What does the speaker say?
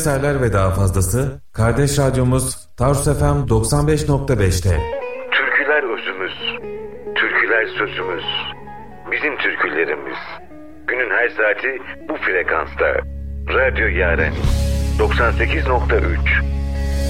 eserler ve daha fazlası kardeş radyomuz Tarsus FM 95.5'te. Türküler özümüz, türküler sözümüz, bizim türkülerimiz. Günün her saati bu frekansta. Radyo Yaren 98.3.